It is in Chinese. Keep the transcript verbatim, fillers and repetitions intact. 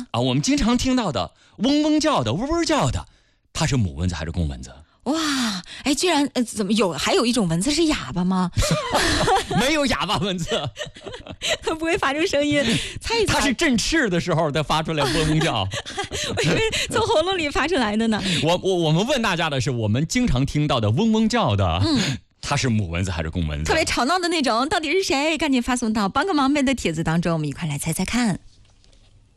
啊，我们经常听到的嗡嗡叫的、嗡嗡叫的，它是母蚊子还是公蚊子？ 哇，哎，居然呃，怎么有还有一种蚊子是哑巴吗？ 没有哑巴蚊子， 它不会发出声音，猜一猜。 它是振翅的时候它发出来嗡嗡叫， 我以为从喉咙里发出来的呢。 我我我们问大家的是，我们经常听到的嗡嗡叫的，嗯，它是母蚊子还是公蚊子？ 特别吵闹的那种，到底是谁？赶紧发送到帮个忙呗的帖子当中，我们一块来猜猜看。